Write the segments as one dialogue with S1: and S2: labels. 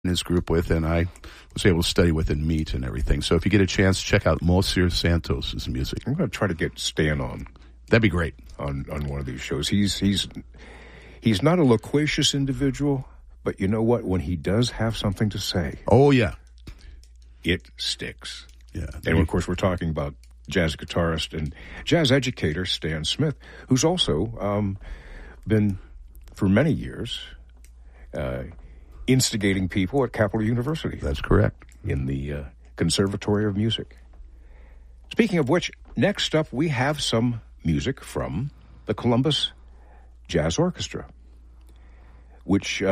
S1: his group with, and I was able to study with and meet and everything. So if you get a chance, check out Monsieur Santos' music.
S2: I'm going to try to get Stan on.
S1: That'd be great.
S2: On one of these shows. He's not a loquacious individual, but you know what? When he does have something to say.
S1: Oh, yeah.
S2: It sticks.
S1: Yeah.
S2: And, of course, we're talking about jazz guitarist and jazz educator Stan Smith, who's also been, for many years, instigating people at Capital University.
S1: That's correct.
S2: In the Conservatory of Music. Speaking of which, next up we have some music from the Columbus Jazz Orchestra, which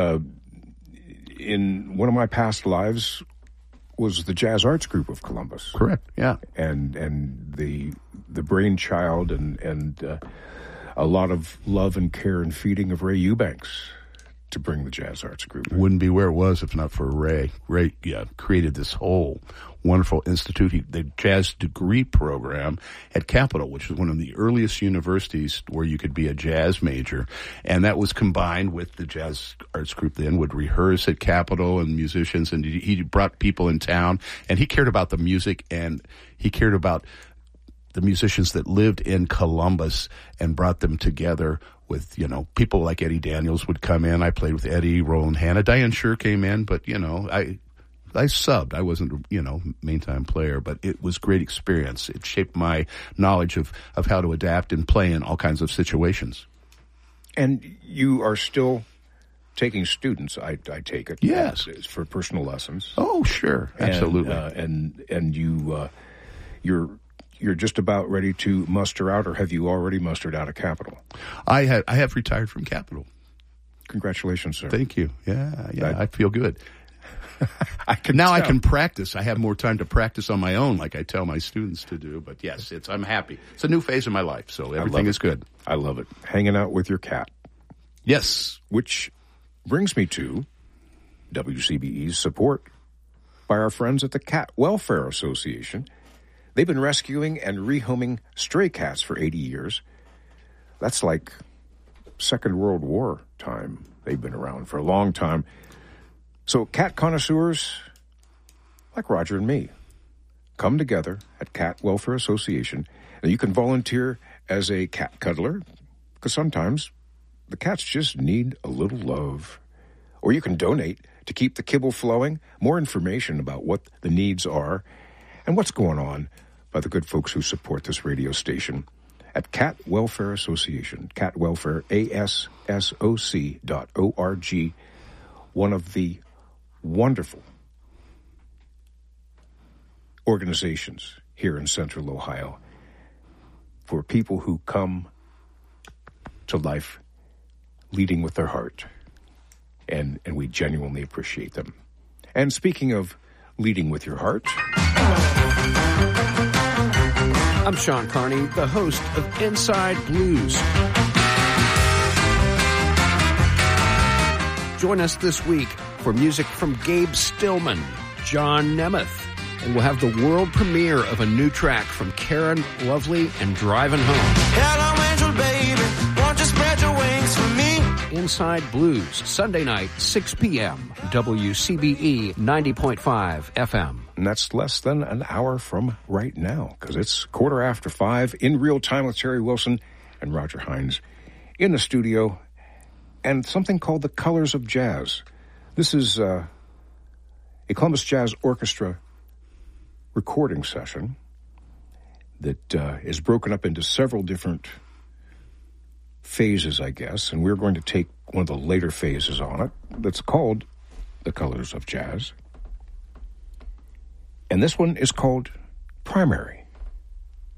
S2: in one of my past lives was the Jazz Arts Group of Columbus.
S1: Correct, yeah.
S2: And the brainchild and a lot of love and care and feeding of Ray Eubanks to bring the Jazz Arts Group.
S1: Wouldn't be where it was if not for Ray. Ray, created this whole wonderful institute, the Jazz Degree Program at Capital, which was one of the earliest universities where you could be a jazz major. And that was combined with the Jazz Arts Group then would rehearse at Capital and musicians, and he brought people in town, and he cared about the music, and he cared about the musicians that lived in Columbus and brought them together with, people like Eddie Daniels would come in. I played with Eddie, Roland Hanna. Diane Shure came in, but, I subbed. I wasn't, main time player, but it was great experience. It shaped my knowledge of how to adapt and play in all kinds of situations. And
S2: you are still taking students, I take it.
S1: Yes.
S2: For personal lessons.
S1: Oh, sure. Absolutely.
S2: And you're just about ready to muster out, or have you already mustered out of Capital?
S1: I have retired from Capital.
S2: Congratulations, sir.
S1: Thank you. Yeah, I feel good. I
S2: I
S1: can practice. I have more time to practice on my own, like I tell my students to do. But yes, I'm happy. It's a new phase of my life, so everything is good.
S2: I love it. Hanging out with your cat.
S1: Yes.
S2: Which brings me to WCBE's support by our friends at the Cat Welfare Association. They've been rescuing and rehoming stray cats for 80 years. That's like Second World War time. They've been around for a long time. So cat connoisseurs like Roger and me come together at Cat Welfare Association, and you can volunteer as a cat cuddler, because sometimes the cats just need a little love. Or you can donate to keep the kibble flowing. More information about what the needs are and what's going on by the good folks who support this radio station at Cat Welfare Association, Cat Welfare, ASSOC.org, one of the wonderful organizations here in Central Ohio for people who come to life leading with their heart, and we genuinely appreciate them. And speaking of leading with your heart,
S3: I'm Sean Carney, the host of Inside Blues. Join us this week for music from Gabe Stillman, John Nemeth, and we'll have the world premiere of a new track from Karen Lovely and Driving Home.
S4: Hello, angel baby, won't you spread your wings for me?
S3: Inside Blues, Sunday night, 6 p.m., WCBE 90.5 FM.
S2: And that's less than an hour from right now, because it's 5:15 in real time with Terry Wilson and Roger Hines in the studio, and something called the Colors of Jazz. This is a Columbus Jazz Orchestra recording session that is broken up into several different phases, I guess, and we're going to take one of the later phases on it that's called the Colors of Jazz. And this one is called Primary.